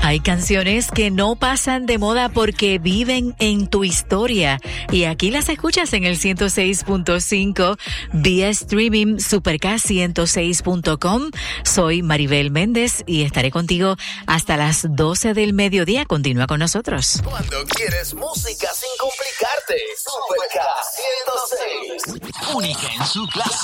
Hay canciones que no pasan de moda porque viven en tu historia. Y aquí las escuchas en el 106.5 vía streaming superk106.com. Soy Maribel Méndez y estaré contigo hasta las 12 del mediodía. Continúa con nosotros. Cuando quieres música sin complicarte. Superk 106. Única en su clase.